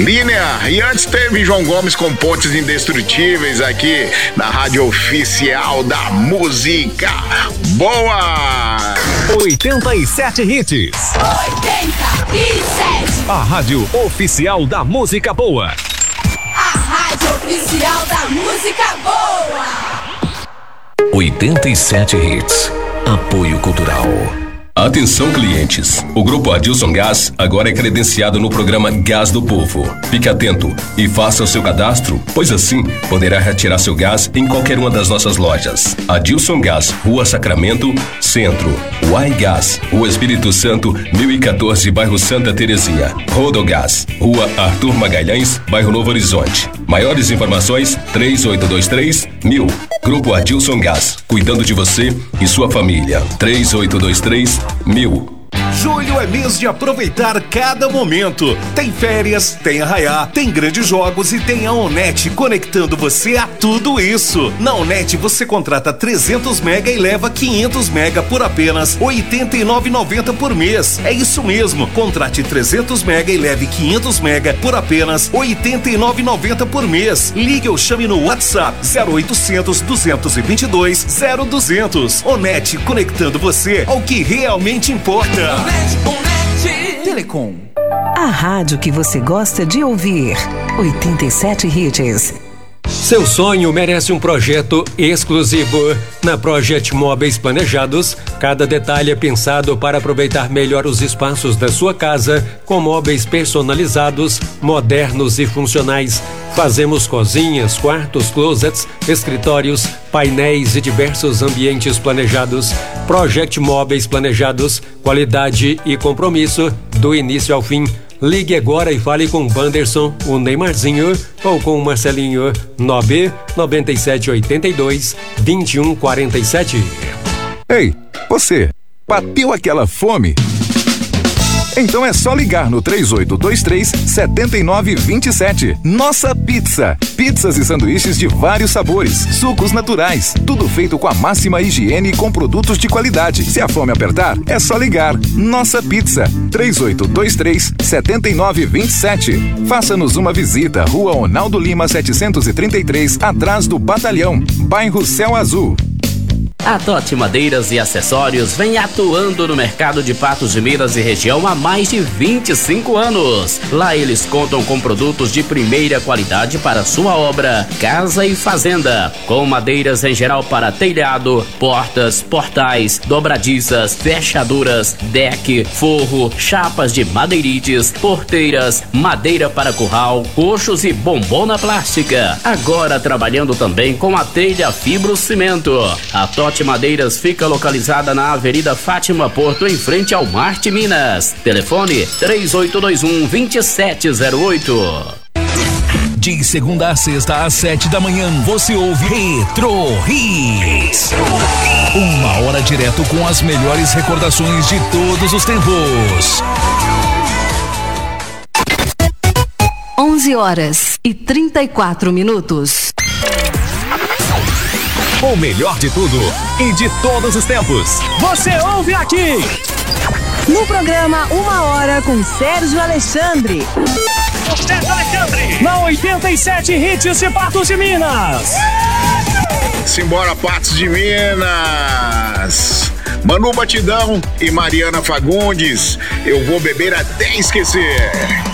Linear. E antes teve João Gomes com Pontes Indestrutíveis aqui na Rádio Oficial da Música Boa. 87 Hits. 87. A Rádio Oficial da Música Boa. A Rádio Oficial da Música Boa. 87 Hits. Apoio Cultural. Atenção, clientes! O Grupo Adilson Gás agora é credenciado no programa Gás do Povo. Fique atento e faça o seu cadastro, pois assim poderá retirar seu gás em qualquer uma das nossas lojas. Adilson Gás, Rua Sacramento, Centro. Uai Gás, Rua Espírito Santo, 1014, bairro Santa Terezinha. Rodogás, Rua Arthur Magalhães, bairro Novo Horizonte. Maiores informações, 3823-1000. Grupo Adilson Gás, cuidando de você e sua família. 3823-1000. Julho é mês de aproveitar cada momento. Tem férias, tem arraiá, tem grandes jogos e tem a Onet conectando você a tudo isso. Na Onet você contrata 300 mega e leva 500 mega por apenas R$ 89,90 por mês. É isso mesmo, contrate 300 mega e leve 500 mega por apenas R$ 89,90 por mês. Ligue ou chame no WhatsApp 0800 222 0200. Onet conectando você ao que realmente importa. Telecom. A rádio que você gosta de ouvir. 87 Hits. Seu sonho merece um projeto exclusivo. Na Project Móveis Planejados, cada detalhe é pensado para aproveitar melhor os espaços da sua casa, com móveis personalizados, modernos e funcionais. Fazemos cozinhas, quartos, closets, escritórios, painéis e diversos ambientes planejados. Project Móveis Planejados, qualidade e compromisso do início ao fim. Ligue agora e fale com o Wanderson, o Neymarzinho ou com o Marcelinho. 99782-2147. Ei, você, bateu aquela fome? Então é só ligar no 3823-7927. Nossa Pizza. Pizzas e sanduíches de vários sabores, sucos naturais, tudo feito com a máxima higiene e com produtos de qualidade. Se a fome apertar, é só ligar. Nossa Pizza, 3823-7927. Faça-nos uma visita, Rua Ronaldo Lima 733, atrás do Batalhão, bairro Céu Azul. A Totti Madeiras e Acessórios vem atuando no mercado de Patos de Minas e região há mais de 25 anos. Lá eles contam com produtos de primeira qualidade para sua obra, casa e fazenda, com madeiras em geral para telhado, portas, portais, dobradiças, fechaduras, deck, forro, chapas de madeirites, porteiras, madeira para curral, coxos e bombona plástica. Agora trabalhando também com a telha fibrocimento. A Totti Madeiras fica localizada na Avenida Fátima Porto, em frente ao Marte Minas. Telefone 3821-2708. De segunda a sexta às 7 da manhã, você ouve Retro Hits. Uma hora direto com as melhores recordações de todos os tempos. 11h34. O melhor de tudo e de todos os tempos. Você ouve aqui. No programa Uma Hora com Sérgio Alexandre. Na 87 Hits de Patos de Minas. Simbora, Patos de Minas. Manu Batidão e Mariana Fagundes. Eu vou beber até esquecer.